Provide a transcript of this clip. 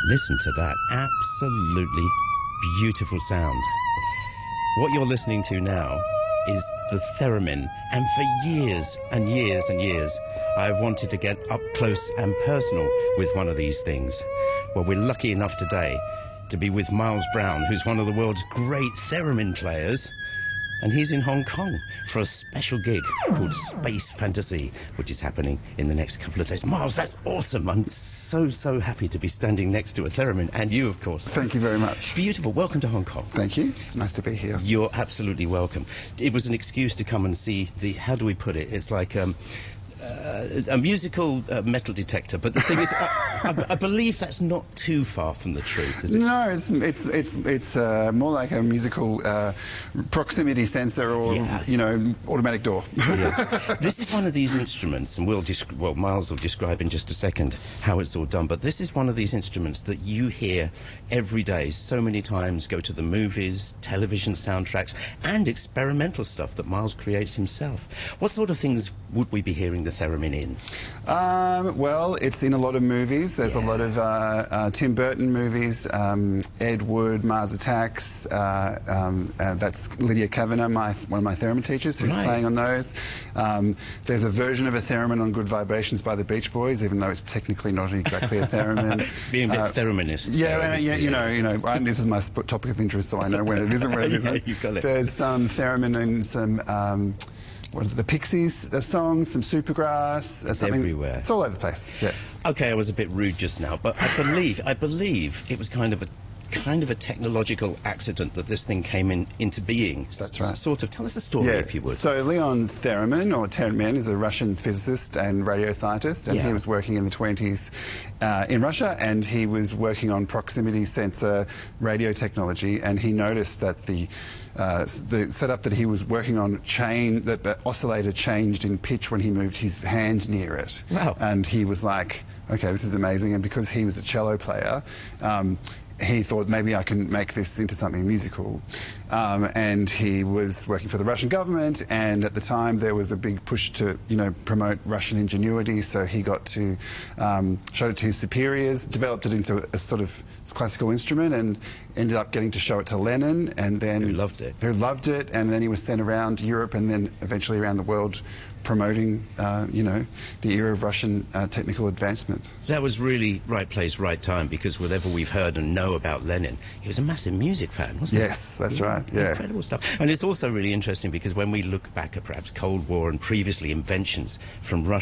Listen to that absolutely beautiful sound. What you're listening to now is the theremin, and for years and years and years I've wanted to get up close and personal with one of these things. Well, we're lucky enough today to be with Miles Brown, who's one of the world's great theremin players, and he's in Hong Kong for a special gig called Space Fantasy, which is happening in the next couple of days. Miles, that's awesome. I'm so happy to be standing next to a theremin, and you, of course. Thank you very much. Beautiful. Welcome to Hong Kong. Thank you. It's nice to be here. You're absolutely welcome. It was an excuse to come and see the, how do we put it? It's like a musical metal detector, but the thing is, I believe that's not too far from the truth, is it? No, it's more like a musical proximity sensor or, you know, automatic door. Yeah. This is one of these instruments, and well, Miles will describe in just a second how it's all done, but this is one of these instruments that you hear every day so many times, go to the movies, television soundtracks, and experimental stuff that Miles creates himself. What sort of things would we be hearing the theremin in? Well, it's in a lot of movies. There's a lot of Tim Burton movies, Ed Wood, Mars Attacks. That's Lydia Kavanagh, one of my theremin teachers, who's playing on those. There's a version of a theremin on Good Vibrations by the Beach Boys, even though it's technically not exactly a theremin. Being a bit thereminist. You know, this is my topic of interest, so I know when it is and when it isn't. You got it. There's some theremin and some what are the Pixies songs, some Supergrass, something. Everywhere. It's all over the place. Yeah. Okay, I was a bit rude just now, but I believe it was kind of a technological accident that this thing came into being. That's right. Sort of. Tell us the story, if you would. So Leon Theremin, or Theremin, is a Russian physicist and radio scientist, and he was working in the 20s in Russia, and he was working on proximity sensor radio technology, and he noticed that the setup that he was working on that the oscillator changed in pitch when he moved his hand near it. Wow. And he was like, okay, this is amazing. And because he was a cello player, he thought maybe I can make this into something musical. And he was working for the Russian government, and at the time there was a big push to, you know, promote Russian ingenuity, so he got to, showed it to his superiors, developed it into a sort of classical instrument, and ended up getting to show it to Lenin, and then... Who loved it. Who loved it, and then he was sent around Europe and then eventually around the world promoting, you know, the era of Russian technical advancement. That was really right place, right time, because whatever we've heard and know about Lenin, he was a massive music fan, wasn't he? Yes, that's right, yeah. Incredible stuff. And it's also really interesting because when we look back at perhaps Cold War and previously inventions from Russia,